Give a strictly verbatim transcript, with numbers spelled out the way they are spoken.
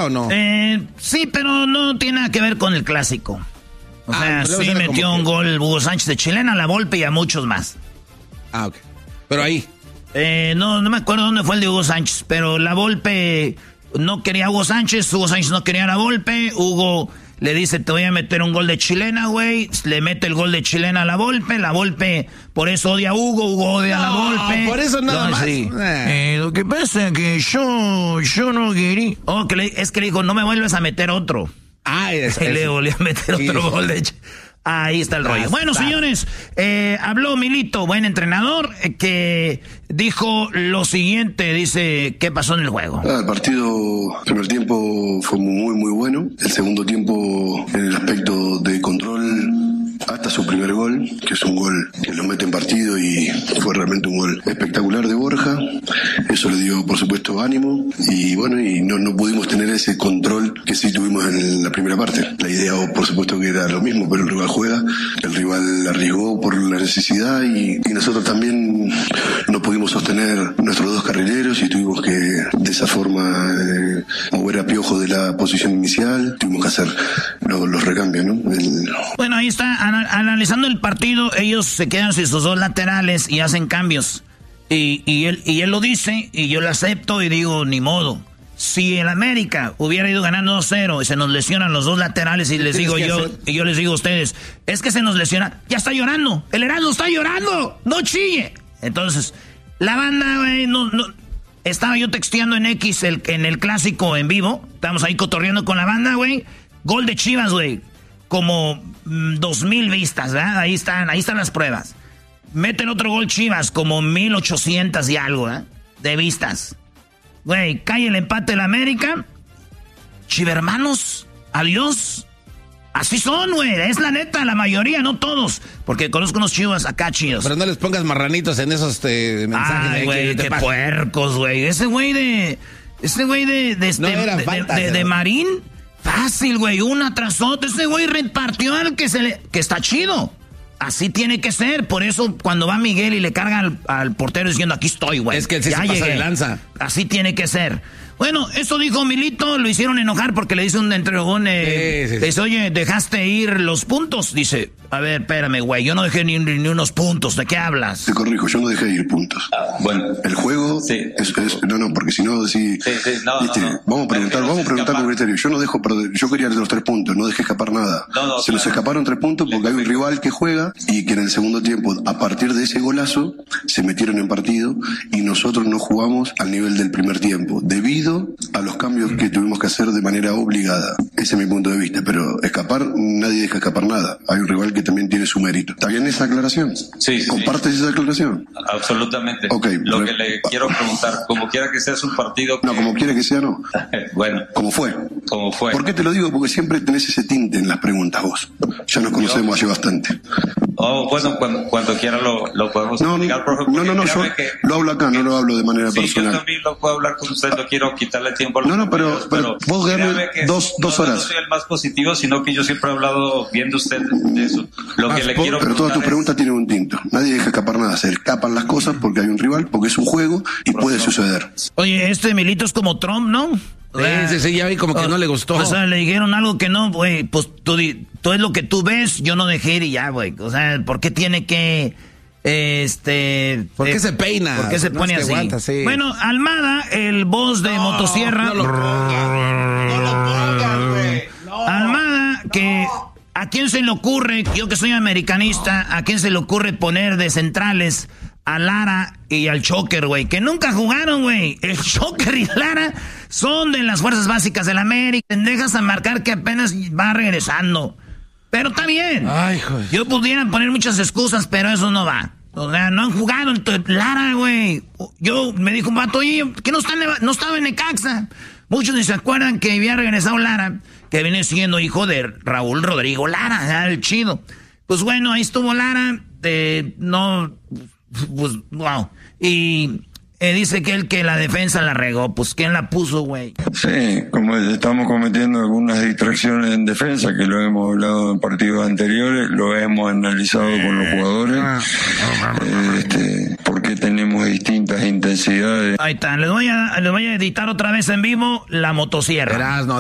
o no? Eh, sí, pero no tiene nada que ver con el clásico. O sea, ah, sí metió un que... gol Hugo Sánchez de chilena, La Volpe y a muchos más. Ah, ok. Pero ahí. Eh, no, no me acuerdo dónde fue el de Hugo Sánchez, pero La Volpe no quería a Hugo Sánchez, Hugo Sánchez no quería a La Volpe, Hugo le dice, te voy a meter un gol de chilena, güey, le mete el gol de chilena a La Volpe, La Volpe por eso odia a Hugo, Hugo odia no, a La Volpe. Por eso nada no, más. Sí. Eh. Eh, lo que pasa es que yo, yo no quería... Oh, que le, es que le dijo, no me vuelves a meter otro. Ah, es, y le volvió a meter sí. otro gol de... Ahí está el rollo. Ah, bueno, está. señores, eh, habló Milito, buen entrenador, eh, que dijo lo siguiente, dice, ¿qué pasó en el juego? Ah, el partido, el primer tiempo fue muy, muy bueno. El segundo tiempo, en el aspecto de control, hasta su primer gol, que es un gol que lo mete en partido y fue realmente un gol espectacular de Borja. Eso le dio, por supuesto, ánimo y bueno, y no, no pudimos tener ese control que sí tuvimos en la primera parte. La idea, por supuesto, que era lo mismo, pero el rival juega, el rival arriesgó por la necesidad y, y nosotros también no pudimos sostener nuestros dos carrileros y tuvimos que de esa forma eh, mover a Piojo de la posición inicial, tuvimos que hacer lo, los recambios, ¿no? El... Bueno, ahí está, anal- analizando el partido, ellos se quedan sin sus dos laterales y hacen cambios y, y, él, y él lo dice y yo lo acepto y digo, ni modo. Si el América hubiera ido ganando dos cero y se nos lesionan los dos laterales y les digo yo, y yo les digo a ustedes, es que se nos lesiona, ya está llorando, el Heraldo está llorando, no chille. Entonces, la banda, güey, no, no, estaba yo texteando en X el, en el clásico en vivo, estamos ahí cotorreando con la banda, güey, gol de Chivas, güey, como mmm, dos mil vistas, ¿verdad? Ahí están, ahí están las pruebas. Meten otro gol Chivas, como mil ochocientas y algo, ¿verdad? De vistas. Güey, cae el empate de la América. Chivermanos, adiós. Así son, güey. Es la neta, la mayoría, no todos. Porque conozco unos chivas acá chidos. Pero no les pongas marranitos en esos este, mensajes. Ay, güey, qué pasa? Puercos, güey. Ese güey de... Ese güey de... De, este, no de, faltas, de, de, de Marín. Fácil, güey. Una tras otra. Ese güey repartió al que se le... Que está chido. Así tiene que ser. Por eso cuando va Miguel y le carga al, al portero diciendo aquí estoy, güey. Es que él sí ya se pasa llegué. de lanza. Así tiene que ser. Bueno, eso dijo Milito, lo hicieron enojar porque le dice un entregón, eh, sí, sí, sí. dice, oye, dejaste ir los puntos. Dice, a ver, espérame, güey, yo no dejé ni, ni unos puntos, ¿de qué hablas? Te corrijo, yo no dejé ir puntos. Ah, bueno. El juego, sí. es, es, no, no, porque si no, si, sí, sí, no, ¿viste? no, no. Vamos a preguntar, vamos a preguntar con criterio. Yo no dejo, perder, yo quería los tres puntos, no dejé escapar nada. No, no, Se claro. nos escaparon tres puntos porque hay un rival que juega y que en el segundo tiempo, a partir de ese golazo, se metieron en partido y nosotros no jugamos al nivel del primer tiempo, debido a los cambios que tuvimos que hacer de manera obligada. Ese es mi punto de vista, pero escapar, nadie deja escapar nada. Hay un rival que también tiene su mérito. ¿Está bien esa aclaración? Sí, sí. ¿Compartes sí. esa aclaración? Absolutamente. Okay, Lo pero, que le quiero preguntar, como quiera que sea, es un partido que... No, como quiera que sea, no. Bueno. Como fue. Como fue. ¿Por qué te lo digo? Porque siempre tenés ese tinte en las preguntas vos. Ya nos conocemos hace bastante. Oh, bueno, cuando, cuando quiera lo, lo podemos no, explicar, profe. No, no, no, yo que, lo hablo acá, no lo hablo de manera sí, personal. Yo también lo puedo hablar con usted, no quiero quitarle tiempo a los No, no, pero, pero, pero vos dame dos, dos no, horas. No soy el más positivo, sino que yo siempre he hablado bien de usted de eso. Lo Más que le por, quiero pero todas tus preguntas tienen un tinto. Nadie deja escapar nada. Se escapan las cosas porque hay un rival, porque es un juego y puede no. suceder. Oye, este Milito es como Trump, ¿no? Sí, sí, sí, ya vi como que o, no le gustó. O sea, le dijeron algo que no, güey, pues tú, tú es lo que tú ves, yo no dejé ir y ya, güey. O sea, ¿por qué tiene que, este... ¿Por qué eh, se peina? ¿Por qué se no pone es así? Aguanta, sí. Bueno, Almada, el boss de no, Motosierra... No lo pongan, no lo pongan, güey. No, Almada, no. que... ¿A quién se le ocurre, yo que soy americanista, a quién se le ocurre poner de centrales a Lara y al Choker, güey? Que nunca jugaron, güey. El Choker y Lara son de las fuerzas básicas de la América. Dejas a marcar que apenas va regresando. Pero está bien. Ay, joder. Yo pudiera poner muchas excusas, pero eso no va. O sea, no han jugado. Lara, güey. Yo me dijo un vato, oye, que no, está, no estaba en Necaxa. Muchos ni se acuerdan que había regresado Lara, que viene siendo hijo de Raúl Rodrigo Lara, el chido. Pues bueno, ahí estuvo Lara, eh, no, pues, wow. Y eh, dice que él que la defensa la regó, pues ¿quién la puso, güey? Sí, como estamos cometiendo algunas distracciones en defensa, que lo hemos hablado en partidos anteriores, lo hemos analizado con los jugadores, eh, este, porque tenemos distintas intensidades. Ahí está, les voy a, les voy a editar otra vez en vivo la motosierra. Verás, no.